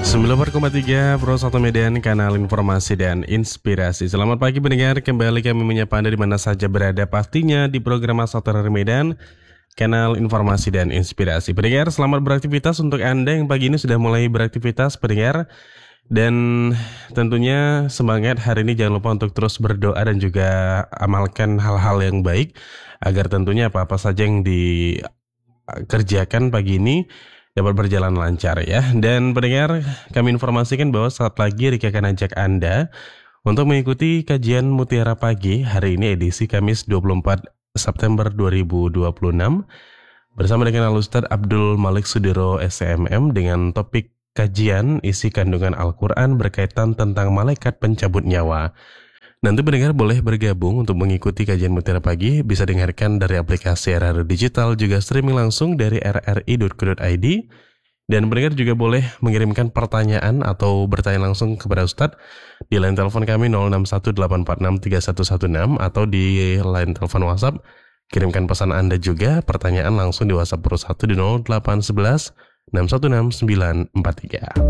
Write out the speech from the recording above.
94,3 Pro 1 Medan, kanal informasi dan inspirasi. Selamat pagi pendengar, kembali kami menyapa Anda di mana saja berada, pastinya di program Asal Teror Medan, kanal informasi dan inspirasi. Pendengar, selamat beraktivitas untuk Anda yang pagi ini sudah mulai beraktivitas pendengar. Dan tentunya semangat hari ini, jangan lupa untuk terus berdoa dan juga amalkan hal-hal yang baik, agar tentunya apa-apa saja yang dikerjakan pagi ini dapat berjalan lancar ya. Dan pendengar, kami informasikan bahwa saat lagi Rika akan ajak Anda untuk mengikuti kajian Mutiara Pagi hari ini edisi Kamis 24 September 2026 bersama dengan Al-Ustadz Abdul Malik Sudiro SMM dengan topik kajian isi kandungan Al-Quran berkaitan tentang malaikat pencabut nyawa. Nanti pendengar boleh bergabung untuk mengikuti kajian Mutiara Pagi, bisa dengarkan dari aplikasi RRI Digital, juga streaming langsung dari rri.co.id. Dan pendengar juga boleh mengirimkan pertanyaan atau bertanya langsung kepada Ustadz di line telepon kami 0618463116 atau di line telepon WhatsApp. Kirimkan pesan Anda juga, pertanyaan langsung di WhatsApp Pro 1 di 0811 616 943.